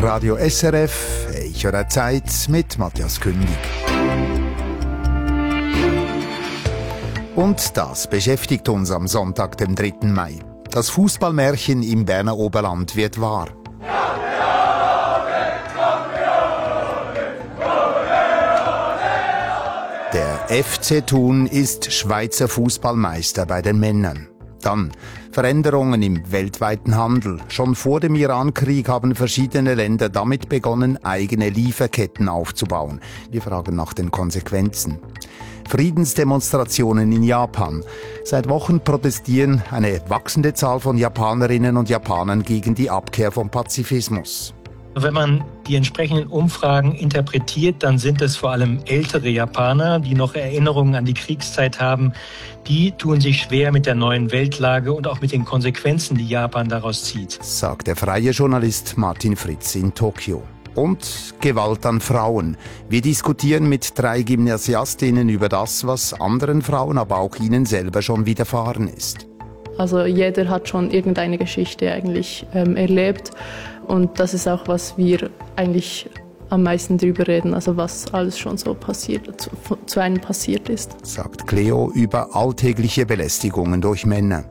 Radio SRF, Echo der Zeit mit Matthias Kündig. Und das beschäftigt uns am Sonntag, dem 3. Mai. Das Fußballmärchen im Berner Oberland wird wahr. Der FC Thun ist Schweizer Fußballmeister bei den Männern. Dann Veränderungen im weltweiten Handel. Schon vor dem Irankrieg haben verschiedene Länder damit begonnen, eigene Lieferketten aufzubauen. Wir fragen nach den Konsequenzen. Friedensdemonstrationen in Japan. Seit Wochen protestieren eine wachsende Zahl von Japanerinnen und Japanern gegen die Abkehr vom Pazifismus. Wenn man die entsprechenden Umfragen interpretiert, dann sind es vor allem ältere Japaner, die noch Erinnerungen an die Kriegszeit haben. Die tun sich schwer mit der neuen Weltlage und auch mit den Konsequenzen, die Japan daraus zieht, sagt der freie Journalist Martin Fritz in Tokio. Und Gewalt an Frauen. Wir diskutieren mit 3 Gymnasiastinnen über das, was anderen Frauen, aber auch ihnen selber schon widerfahren ist. Also jeder hat schon irgendeine Geschichte eigentlich erlebt. Und das ist auch, was wir eigentlich am meisten drüber reden, also was alles schon so passiert, zu einem passiert ist. Sagt Cleo über alltägliche Belästigungen durch Männer.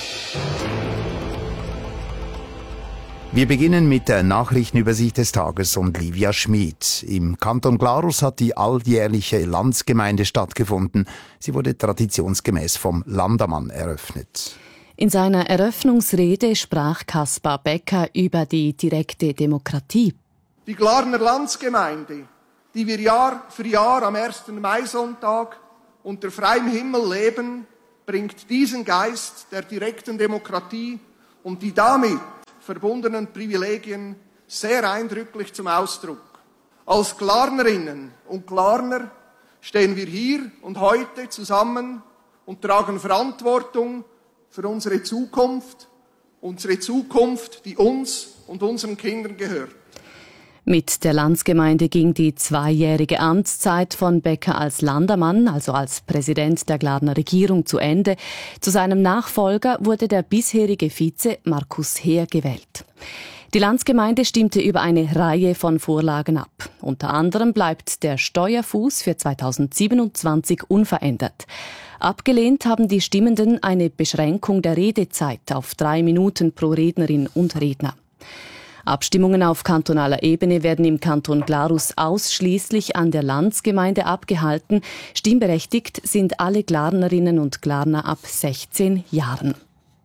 Wir beginnen mit der Nachrichtenübersicht des Tages und Livia Schmid. Im Kanton Glarus hat die alljährliche Landsgemeinde stattgefunden. Sie wurde traditionsgemäß vom Landamann eröffnet. In seiner Eröffnungsrede sprach Kaspar Becker über die direkte Demokratie. Die Glarner Landsgemeinde, die wir Jahr für Jahr am 1. Maisonntag unter freiem Himmel leben, bringt diesen Geist der direkten Demokratie und die damit verbundenen Privilegien sehr eindrücklich zum Ausdruck. Als Glarnerinnen und Glarner stehen wir hier und heute zusammen und tragen Verantwortung für unsere Zukunft, die uns und unseren Kindern gehört. Mit der Landsgemeinde ging die 2-jährige Amtszeit von Becker als Landamann, also als Präsident der Glarner Regierung, zu Ende. Zu seinem Nachfolger wurde der bisherige Vize Markus Heer gewählt. Die Landsgemeinde stimmte über eine Reihe von Vorlagen ab. Unter anderem bleibt der Steuerfuß für 2027 unverändert. Abgelehnt haben die Stimmenden eine Beschränkung der Redezeit auf 3 Minuten pro Rednerin und Redner. Abstimmungen auf kantonaler Ebene werden im Kanton Glarus ausschließlich an der Landsgemeinde abgehalten. Stimmberechtigt sind alle Glarnerinnen und Glarner ab 16 Jahren.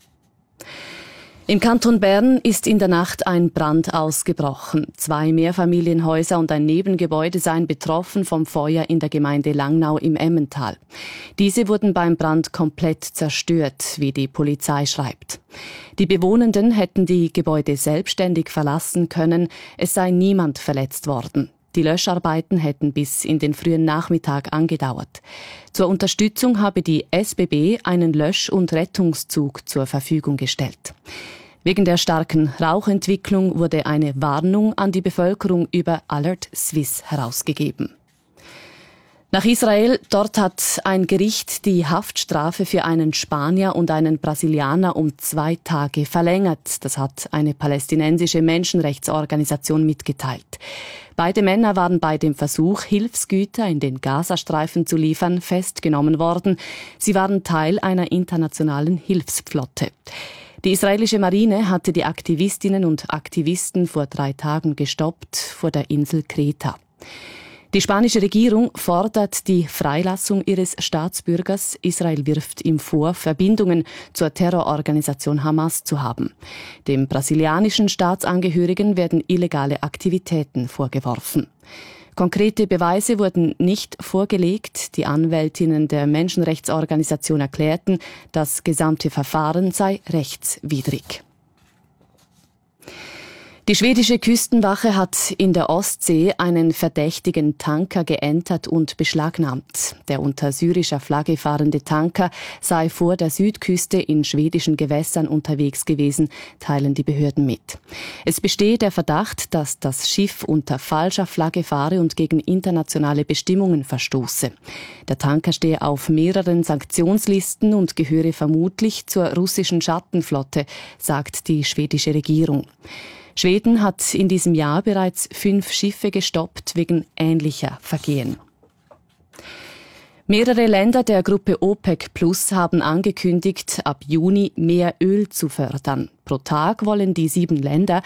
Im Kanton Bern ist in der Nacht ein Brand ausgebrochen. 2 Mehrfamilienhäuser und ein Nebengebäude seien betroffen vom Feuer in der Gemeinde Langnau im Emmental. Diese wurden beim Brand komplett zerstört, wie die Polizei schreibt. Die Bewohnenden hätten die Gebäude selbstständig verlassen können, es sei niemand verletzt worden. Die Löscharbeiten hätten bis in den frühen Nachmittag angedauert. Zur Unterstützung habe die SBB einen Lösch- und Rettungszug zur Verfügung gestellt. Wegen der starken Rauchentwicklung wurde eine Warnung an die Bevölkerung über Alert Swiss herausgegeben. Nach Israel, dort hat ein Gericht die Haftstrafe für einen Spanier und einen Brasilianer um 2 Tage verlängert. Das hat eine palästinensische Menschenrechtsorganisation mitgeteilt. Beide Männer waren bei dem Versuch, Hilfsgüter in den Gazastreifen zu liefern, festgenommen worden. Sie waren Teil einer internationalen Hilfsflotte. Die israelische Marine hatte die Aktivistinnen und Aktivisten vor 3 Tagen gestoppt vor der Insel Kreta. Die spanische Regierung fordert die Freilassung ihres Staatsbürgers. Israel wirft ihm vor, Verbindungen zur Terrororganisation Hamas zu haben. Dem brasilianischen Staatsangehörigen werden illegale Aktivitäten vorgeworfen. Konkrete Beweise wurden nicht vorgelegt. Die Anwältinnen der Menschenrechtsorganisation erklärten, das gesamte Verfahren sei rechtswidrig. Die schwedische Küstenwache hat in der Ostsee einen verdächtigen Tanker geentert und beschlagnahmt. Der unter syrischer Flagge fahrende Tanker sei vor der Südküste in schwedischen Gewässern unterwegs gewesen, teilen die Behörden mit. Es bestehe der Verdacht, dass das Schiff unter falscher Flagge fahre und gegen internationale Bestimmungen verstoße. Der Tanker stehe auf mehreren Sanktionslisten und gehöre vermutlich zur russischen Schattenflotte, sagt die schwedische Regierung. Schweden hat in diesem Jahr bereits 5 Schiffe gestoppt wegen ähnlicher Vergehen. Mehrere Länder der Gruppe OPEC Plus haben angekündigt, ab Juni mehr Öl zu fördern. Pro Tag wollen die 7 Länder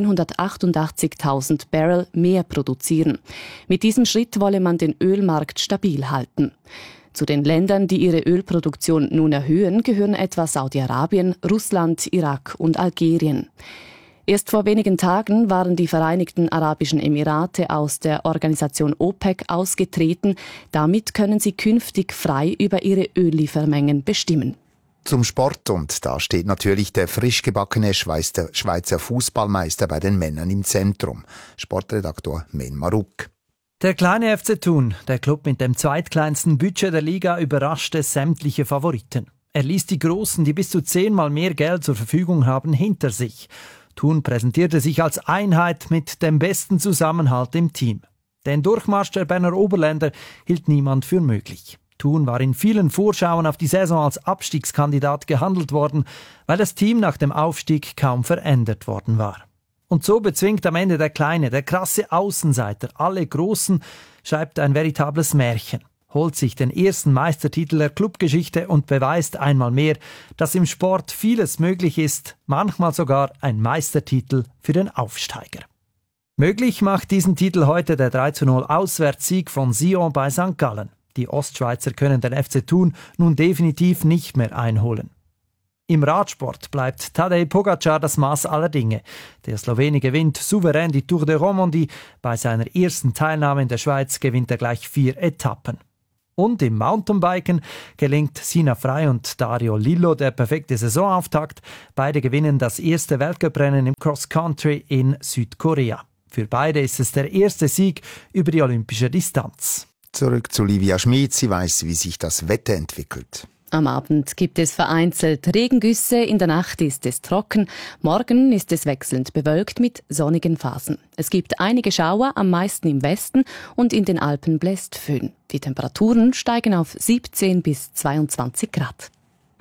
188.000 Barrel mehr produzieren. Mit diesem Schritt wolle man den Ölmarkt stabil halten. Zu den Ländern, die ihre Ölproduktion nun erhöhen, gehören etwa Saudi-Arabien, Russland, Irak und Algerien. Erst vor wenigen Tagen waren die Vereinigten Arabischen Emirate aus der Organisation OPEC ausgetreten. Damit können sie künftig frei über ihre Ölliefermengen bestimmen. Zum Sport, und da steht natürlich der frisch gebackene Schweizer Fußballmeister bei den Männern im Zentrum. Sportredaktor Men Maruk. Der kleine FC Thun, der Club mit dem zweitkleinsten Budget der Liga, überraschte sämtliche Favoriten. Er ließ die Großen, die bis zu 10-mal mehr Geld zur Verfügung haben, hinter sich. Thun präsentierte sich als Einheit mit dem besten Zusammenhalt im Team. Den Durchmarsch der Berner Oberländer hielt niemand für möglich. Thun war in vielen Vorschauen auf die Saison als Abstiegskandidat gehandelt worden, weil das Team nach dem Aufstieg kaum verändert worden war. Und so bezwingt am Ende der Kleine, der krasse Außenseiter, alle Großen, schreibt ein veritables Märchen, holt sich den ersten Meistertitel der Clubgeschichte und beweist einmal mehr, dass im Sport vieles möglich ist, manchmal sogar ein Meistertitel für den Aufsteiger. Möglich macht diesen Titel heute der 3:0 Auswärtssieg von Sion bei St. Gallen. Die Ostschweizer können den FC Thun nun definitiv nicht mehr einholen. Im Radsport bleibt Tadej Pogačar das Maß aller Dinge. Der Slowene gewinnt souverän die Tour de Romandie. Bei seiner ersten Teilnahme in der Schweiz gewinnt er gleich 4 Etappen. Und im Mountainbiken gelingt Sina Frey und Dario Lillo der perfekte Saisonauftakt. Beide gewinnen das erste Weltcuprennen im Cross-Country in Südkorea. Für beide ist es der erste Sieg über die olympische Distanz. Zurück zu Livia Schmid. Sie weiß, wie sich das Wetter entwickelt. Am Abend gibt es vereinzelt Regengüsse, in der Nacht ist es trocken, morgen ist es wechselnd bewölkt mit sonnigen Phasen. Es gibt einige Schauer, am meisten im Westen, und in den Alpen bläst Föhn. Die Temperaturen steigen auf 17 bis 22 Grad.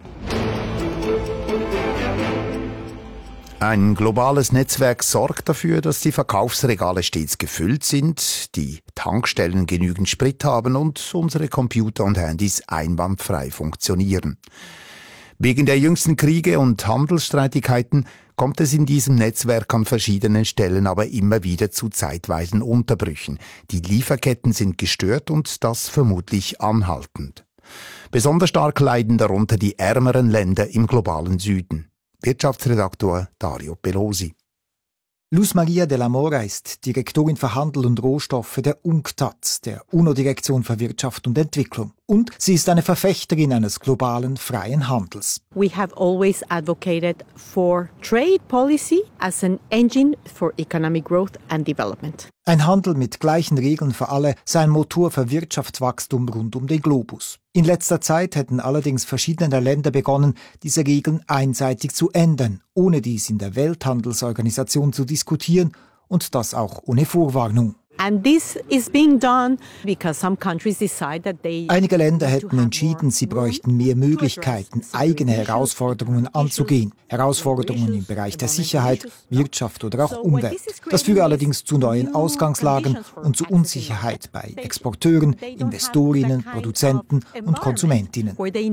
Ein globales Netzwerk sorgt dafür, dass die Verkaufsregale stets gefüllt sind, die Tankstellen genügend Sprit haben und unsere Computer und Handys einwandfrei funktionieren. Wegen der jüngsten Kriege und Handelsstreitigkeiten kommt es in diesem Netzwerk an verschiedenen Stellen aber immer wieder zu zeitweisen Unterbrüchen. Die Lieferketten sind gestört und das vermutlich anhaltend. Besonders stark leiden darunter die ärmeren Länder im globalen Süden. Wirtschaftsredaktor Dario Pelosi. Luz Maria de la Mora ist Direktorin für Handel und Rohstoffe der UNCTAD, der UNO-Direktion für Wirtschaft und Entwicklung. Und sie ist eine Verfechterin eines globalen freien Handels. We have always advocated for trade policy as an engine for economic growth and development. Ein Handel mit gleichen Regeln für alle sei ein Motor für Wirtschaftswachstum rund um den Globus. In letzter Zeit hätten allerdings verschiedene Länder begonnen, diese Regeln einseitig zu ändern, ohne dies in der Welthandelsorganisation zu diskutieren und das auch ohne Vorwarnung. And this is being done because some countries decide that they Einige Länder hätten entschieden, sie bräuchten mehr Möglichkeiten, eigene Herausforderungen anzugehen. Herausforderungen im Bereich der Sicherheit, Wirtschaft oder auch Umwelt. Das führe allerdings zu neuen Ausgangslagen und zu Unsicherheit bei Exporteuren, Investorinnen, Produzenten und Konsumentinnen.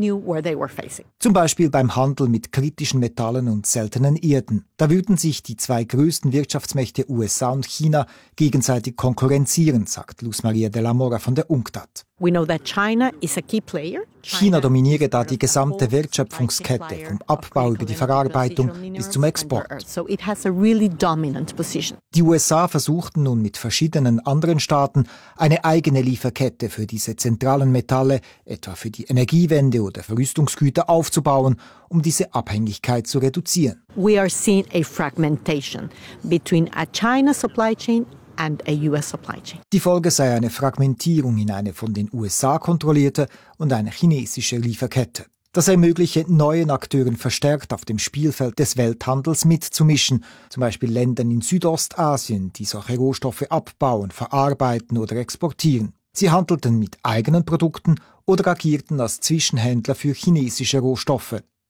Zum Beispiel beim Handel mit kritischen Metallen und seltenen Erden. Da würden sich die 2 größten Wirtschaftsmächte USA und China gegenseitig konkurrenzieren, sagt Luz Maria de la Mora von der UNCTAD. We know that China is a key player. China dominiere da die gesamte Wertschöpfungskette, vom Abbau über die Verarbeitung bis zum Export. So it has a really dominant position. Die USA versuchten nun mit verschiedenen anderen Staaten eine eigene Lieferkette für diese zentralen Metalle, etwa für die Energiewende oder für Rüstungsgüter aufzubauen, um diese Abhängigkeit zu reduzieren. We are seeing a fragmentation between a China supply chain and a US supply chain. Die Folge sei eine Fragmentierung in eine von den USA kontrollierte und eine chinesische Lieferkette. Das ermögliche neuen Akteuren verstärkt auf dem Spielfeld des Welthandels mitzumischen, zum Beispiel Ländern in Südostasien, die solche Rohstoffe abbauen, verarbeiten oder exportieren. Sie handelten mit eigenen Produkten oder agierten als Zwischenhändler für chinesische Rohstoffe.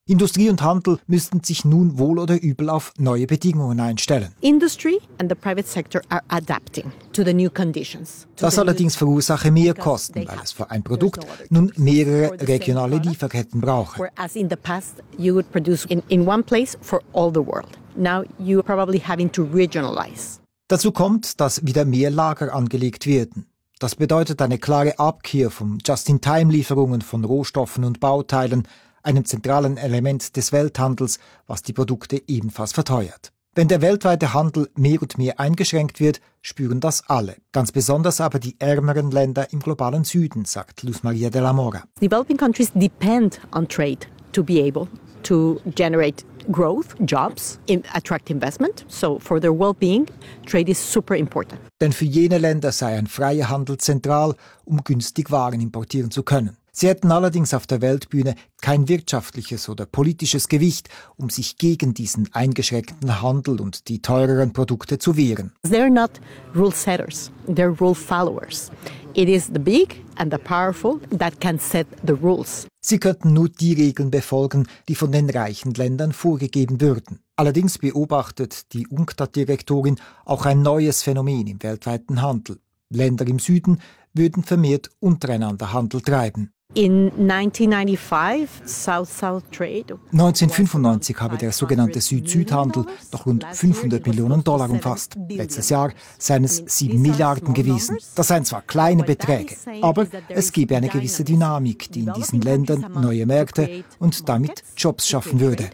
Industrie und Handel müssten sich nun wohl oder übel auf neue Bedingungen einstellen. Industry and the private sector are adapting to the new conditions. Das allerdings verursache Mehrkosten, weil es für ein Produkt nun mehrere regionale Lieferketten brauche. Whereas in the past you would produce in one place for all the world. Now you're probably having to regionalize. Dazu kommt, dass wieder mehr Lager angelegt werden. Das bedeutet eine klare Abkehr von Just-in-Time-Lieferungen von Rohstoffen und Bauteilen, einem zentralen Element des Welthandels, was die Produkte ebenfalls verteuert. Wenn der weltweite Handel mehr und mehr eingeschränkt wird, spüren das alle. Ganz besonders aber die ärmeren Länder im globalen Süden, sagt Luz Maria de la Mora. Developing countries depend on trade to be able to generate growth, jobs, attract investment. So for their well-being, trade is super important. Denn für jene Länder sei ein freier Handel zentral, um günstig Waren importieren zu können. Sie hätten allerdings auf der Weltbühne kein wirtschaftliches oder politisches Gewicht, um sich gegen diesen eingeschränkten Handel und die teureren Produkte zu wehren. They're not rule setters, they're rule followers. It is the big and the powerful that can set the rules. Sie könnten nur die Regeln befolgen, die von den reichen Ländern vorgegeben würden. Allerdings beobachtet die UNCTAD-Direktorin auch ein neues Phänomen im weltweiten Handel. Länder im Süden würden vermehrt untereinander Handel treiben. In 1995, South-South Trade 1995 habe der sogenannte Süd-Süd-Handel noch rund $500 Millionen umfasst. Letztes Jahr seien es 7 Milliarden gewesen. Das seien zwar kleine Beträge, aber es gebe eine gewisse Dynamik, die in diesen Ländern neue Märkte und damit Jobs schaffen würde.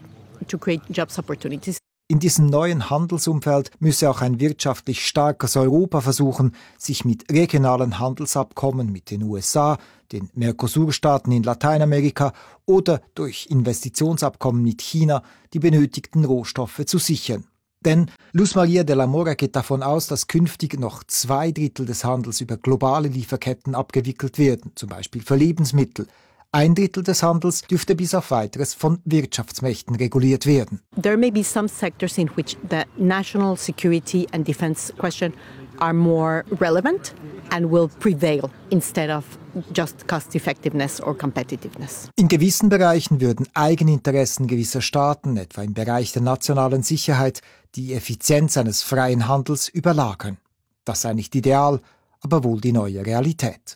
In diesem neuen Handelsumfeld müsse auch ein wirtschaftlich starkes Europa versuchen, sich mit regionalen Handelsabkommen mit den USA, den Mercosur-Staaten in Lateinamerika oder durch Investitionsabkommen mit China die benötigten Rohstoffe zu sichern. Denn Luz Maria de la Mora geht davon aus, dass künftig noch 2/3 des Handels über globale Lieferketten abgewickelt werden, zum Beispiel für Lebensmittel. 1/3 des Handels dürfte bis auf Weiteres von Wirtschaftsmächten reguliert werden. There may be some sectors in which the national security and defense question are more relevant and will prevail instead of just cost effectiveness or competitiveness. In gewissen Bereichen würden Eigeninteressen gewisser Staaten, etwa im Bereich der nationalen Sicherheit, die Effizienz eines freien Handels überlagern. Das sei nicht ideal, aber wohl die neue Realität.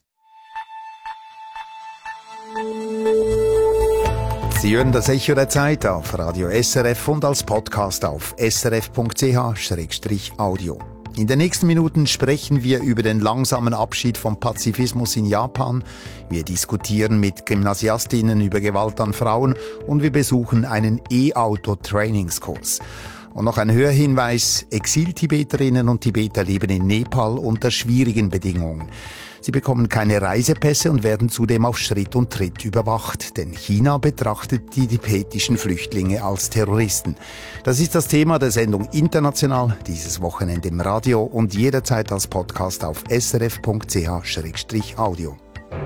Sie hören das Echo der Zeit auf Radio SRF und als Podcast auf srf.ch/audio. In den nächsten Minuten sprechen wir über den langsamen Abschied vom Pazifismus in Japan. Wir diskutieren mit Gymnasiastinnen über Gewalt an Frauen und wir besuchen einen E-Auto-Trainingskurs. Und noch ein Hörhinweis: Exil-Tibeterinnen und Tibeter leben in Nepal unter schwierigen Bedingungen. Sie bekommen keine Reisepässe und werden zudem auf Schritt und Tritt überwacht, denn China betrachtet die tibetischen Flüchtlinge als Terroristen. Das ist das Thema der Sendung International, dieses Wochenende im Radio und jederzeit als Podcast auf srf.ch/audio.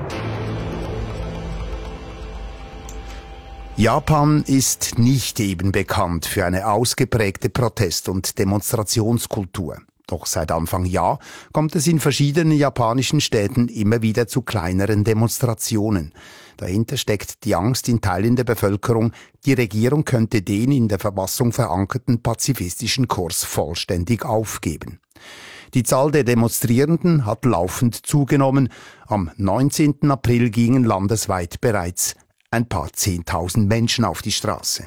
Japan ist nicht eben bekannt für eine ausgeprägte Protest- und Demonstrationskultur. Doch seit Anfang Jahr kommt es in verschiedenen japanischen Städten immer wieder zu kleineren Demonstrationen. Dahinter steckt die Angst in Teilen der Bevölkerung, die Regierung könnte den in der Verfassung verankerten pazifistischen Kurs vollständig aufgeben. Die Zahl der Demonstrierenden hat laufend zugenommen. Am 19. April gingen landesweit bereits ein paar 10.000 Menschen auf die Straße.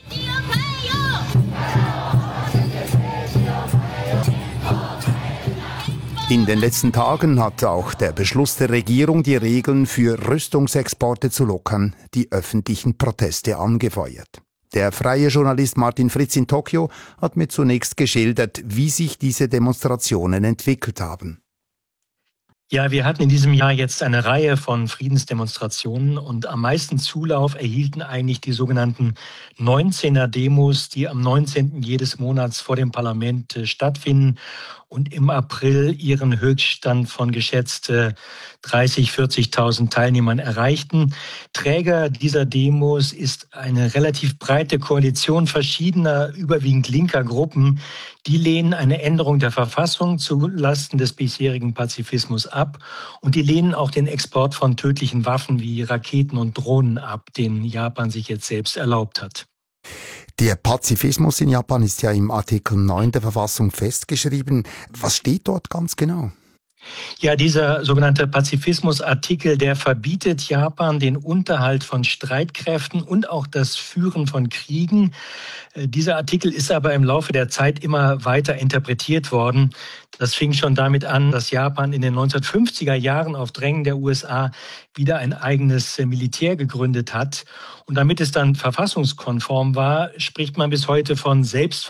In den letzten Tagen hat auch der Beschluss der Regierung, die Regeln für Rüstungsexporte zu lockern, die öffentlichen Proteste angefeuert. Der freie Journalist Martin Fritz in Tokio hat mir zunächst geschildert, wie sich diese Demonstrationen entwickelt haben. Ja, wir hatten in diesem Jahr jetzt eine Reihe von Friedensdemonstrationen und am meisten Zulauf erhielten eigentlich die sogenannten 19er-Demos, die am 19. jedes Monats vor dem Parlament stattfinden und im April ihren Höchststand von geschätzt 30.000, 40.000 Teilnehmern erreichten. Träger dieser Demos ist eine relativ breite Koalition verschiedener, überwiegend linker Gruppen, Die lehnen eine Änderung der Verfassung zulasten des bisherigen Pazifismus ab und die lehnen auch den Export von tödlichen Waffen wie Raketen und Drohnen ab, den Japan sich jetzt selbst erlaubt hat. Der Pazifismus in Japan ist ja im Artikel 9 der Verfassung festgeschrieben. Was steht dort ganz genau? Ja, dieser sogenannte Pazifismus-Artikel, der verbietet Japan den Unterhalt von Streitkräften und auch das Führen von Kriegen. Dieser Artikel ist aber im Laufe der Zeit immer weiter interpretiert worden. Das fing schon damit an, dass Japan in den 1950er Jahren auf Drängen der USA wieder ein eigenes Militär gegründet hat. Und damit es dann verfassungskonform war, spricht man bis heute von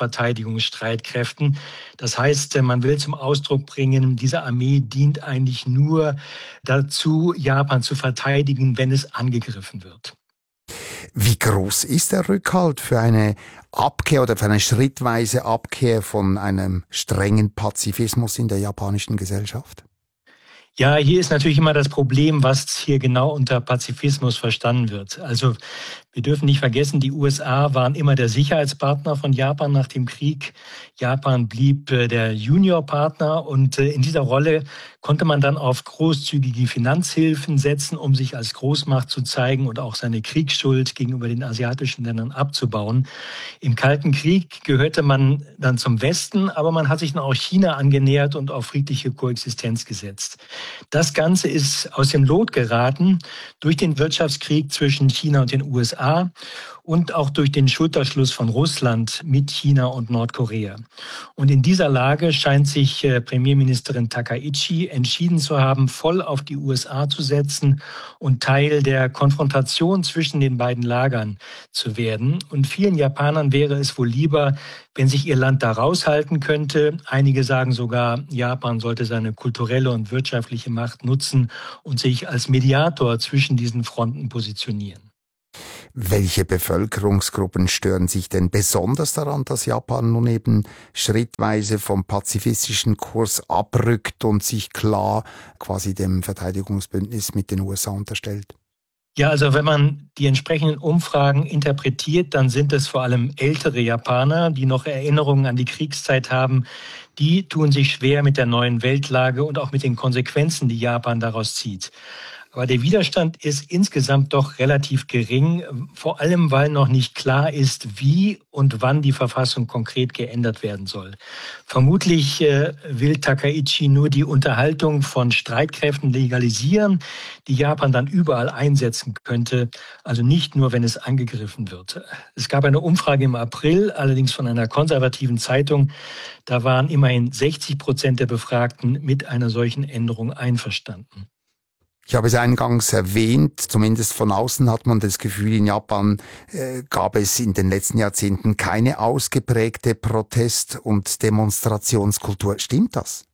Selbstverteidigungsstreitkräften. Das heißt, man will zum Ausdruck bringen, diese Armee dient eigentlich nur dazu, Japan zu verteidigen, wenn es angegriffen wird. Wie groß ist der Rückhalt für eine Abkehr oder für eine schrittweise Abkehr von einem strengen Pazifismus in der japanischen Gesellschaft? Ja, hier ist natürlich immer das Problem, was hier genau unter Pazifismus verstanden wird. Also wir dürfen nicht vergessen, die USA waren immer der Sicherheitspartner von Japan nach dem Krieg. Japan blieb der Juniorpartner und in dieser Rolle konnte man dann auf großzügige Finanzhilfen setzen, um sich als Großmacht zu zeigen und auch seine Kriegsschuld gegenüber den asiatischen Ländern abzubauen. Im Kalten Krieg gehörte man dann zum Westen, aber man hat sich dann auch China angenähert und auf friedliche Koexistenz gesetzt. Das Ganze ist aus dem Lot geraten durch den Wirtschaftskrieg zwischen China und den USA und auch durch den Schulterschluss von Russland mit China und Nordkorea. Und in dieser Lage scheint sich Premierministerin Takaichi entschieden zu haben, voll auf die USA zu setzen und Teil der Konfrontation zwischen den beiden Lagern zu werden. Und vielen Japanern wäre es wohl lieber, wenn sich ihr Land da raushalten könnte. Einige sagen sogar, Japan sollte seine kulturelle und wirtschaftliche Macht nutzen und sich als Mediator zwischen diesen Fronten positionieren. Welche Bevölkerungsgruppen stören sich denn besonders daran, dass Japan nun eben schrittweise vom pazifistischen Kurs abrückt und sich klar quasi dem Verteidigungsbündnis mit den USA unterstellt? Ja, also wenn man die entsprechenden Umfragen interpretiert, dann sind es vor allem ältere Japaner, die noch Erinnerungen an die Kriegszeit haben. Die tun sich schwer mit der neuen Weltlage und auch mit den Konsequenzen, die Japan daraus zieht. Aber der Widerstand ist insgesamt doch relativ gering, vor allem weil noch nicht klar ist, wie und wann die Verfassung konkret geändert werden soll. Vermutlich will Takaichi nur die Unterhaltung von Streitkräften legalisieren, die Japan dann überall einsetzen könnte, also nicht nur, wenn es angegriffen wird. Es gab eine Umfrage im April, allerdings von einer konservativen Zeitung. Da waren immerhin 60% der Befragten mit einer solchen Änderung einverstanden. Ich habe es eingangs erwähnt, zumindest von außen hat man das Gefühl, in Japan gab es in den letzten Jahrzehnten keine ausgeprägte Protest- und Demonstrationskultur. Stimmt das?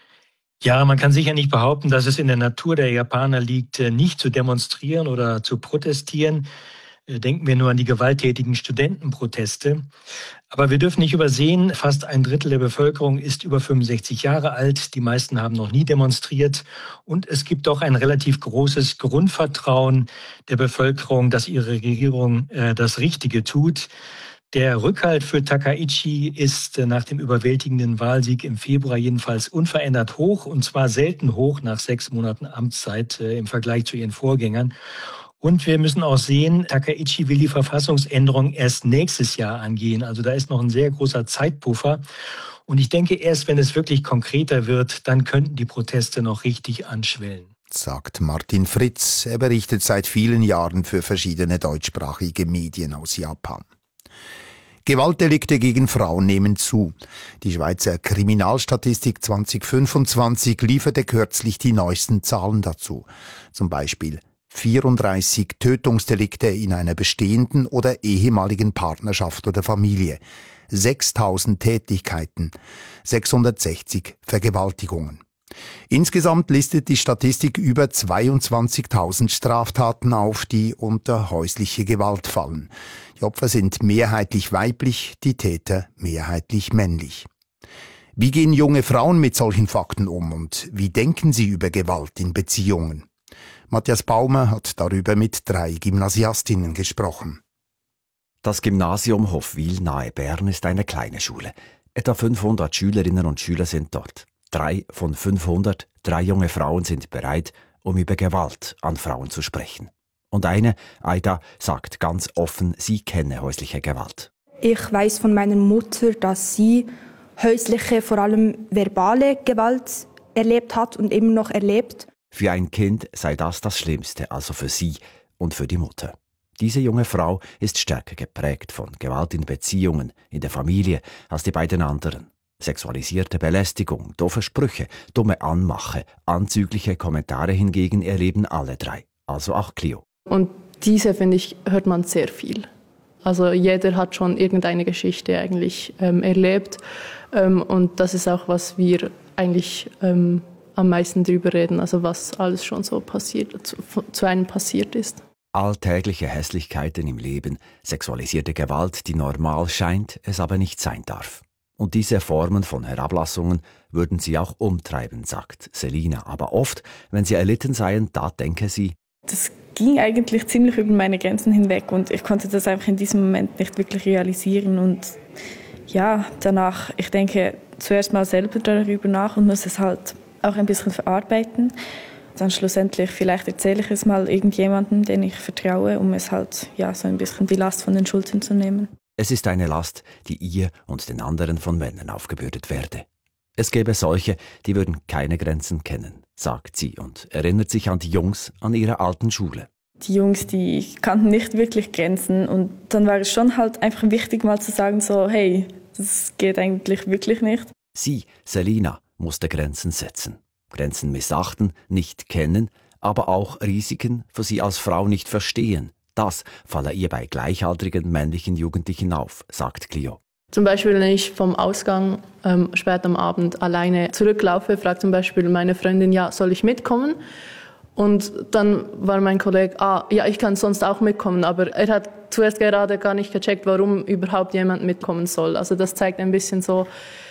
Ja, man kann sicher nicht behaupten, dass es in der Natur der Japaner liegt, nicht zu demonstrieren oder zu protestieren. Denken wir nur an die gewalttätigen Studentenproteste. Aber wir dürfen nicht übersehen, fast ein Drittel der Bevölkerung ist über 65 Jahre alt. Die meisten haben noch nie demonstriert. Und es gibt doch ein relativ großes Grundvertrauen der Bevölkerung, dass ihre Regierung das Richtige tut. Der Rückhalt für Takaichi ist nach dem überwältigenden Wahlsieg im Februar jedenfalls unverändert hoch. Und zwar selten hoch nach 6 Monaten Amtszeit im Vergleich zu ihren Vorgängern. Und wir müssen auch sehen, Takaichi will die Verfassungsänderung erst nächstes Jahr angehen. Also da ist noch ein sehr großer Zeitpuffer. Und ich denke, erst wenn es wirklich konkreter wird, dann könnten die Proteste noch richtig anschwellen. Sagt Martin Fritz. Er berichtet seit vielen Jahren für verschiedene deutschsprachige Medien aus Japan. Gewaltdelikte gegen Frauen nehmen zu. Die Schweizer Kriminalstatistik 2025 lieferte kürzlich die neuesten Zahlen dazu. Zum Beispiel 34 Tötungsdelikte in einer bestehenden oder ehemaligen Partnerschaft oder Familie, 6.000 Tätlichkeiten, 660 Vergewaltigungen. Insgesamt listet die Statistik über 22.000 Straftaten auf, die unter häusliche Gewalt fallen. Die Opfer sind mehrheitlich weiblich, die Täter mehrheitlich männlich. Wie gehen junge Frauen mit solchen Fakten um und wie denken sie über Gewalt in Beziehungen? Matthias Baumer hat darüber mit 3 Gymnasiastinnen gesprochen. Das Gymnasium Hofwil nahe Bern ist eine kleine Schule. Etwa 500 Schülerinnen und Schüler sind dort. 3 von 500, 3 junge Frauen sind bereit, um über Gewalt an Frauen zu sprechen. Und eine, Aida, sagt ganz offen, sie kenne häusliche Gewalt. Ich weiß von meiner Mutter, dass sie häusliche, vor allem verbale Gewalt erlebt hat und immer noch erlebt. Für ein Kind sei das Schlimmste, also für sie und für die Mutter. Diese junge Frau ist stärker geprägt von Gewalt in Beziehungen, in der Familie, als die beiden anderen. Sexualisierte Belästigung, doofe Sprüche, dumme Anmache, anzügliche Kommentare hingegen erleben alle 3, also auch Clio. Und diese, finde ich, hört man sehr viel. Also jeder hat schon irgendeine Geschichte eigentlich erlebt. Und das ist auch, was wir eigentlich am meisten drüber reden, also was alles schon so passiert, zu einem passiert ist. Alltägliche Hässlichkeiten im Leben, sexualisierte Gewalt, die normal scheint, es aber nicht sein darf. Und diese Formen von Herablassungen würden sie auch umtreiben, sagt Selina. Aber oft, wenn sie erlitten seien, da denke sie, das ging eigentlich ziemlich über meine Grenzen hinweg und ich konnte das einfach in diesem Moment nicht wirklich realisieren. Und ja, danach, ich denke zuerst mal selber darüber nach und muss es halt auch ein bisschen verarbeiten. Dann schlussendlich, vielleicht erzähle ich es mal irgendjemandem, den ich vertraue, um es halt so ein bisschen die Last von den Schultern zu nehmen. Es ist eine Last, die ihr und den anderen von Männern aufgebürdet werde. Es gäbe solche, die würden keine Grenzen kennen, sagt sie und erinnert sich an die Jungs an ihrer alten Schule. Die Jungs, die kannten nicht wirklich Grenzen und dann war es schon halt einfach wichtig mal zu sagen so, hey, das geht eigentlich wirklich nicht. Sie, Selina, musste Grenzen setzen. Grenzen missachten, nicht kennen, aber auch Risiken für sie als Frau nicht verstehen. Das falle ihr bei gleichaltrigen männlichen Jugendlichen auf, sagt Clio. Zum Beispiel, wenn ich vom Ausgang spät am Abend alleine zurücklaufe, fragt zum Beispiel meine Freundin, ja, soll ich mitkommen? Und dann war mein Kollege, ja, ich kann sonst auch mitkommen, aber er hat zuerst gerade gar nicht gecheckt, warum überhaupt jemand mitkommen soll. Also das zeigt ein bisschen so,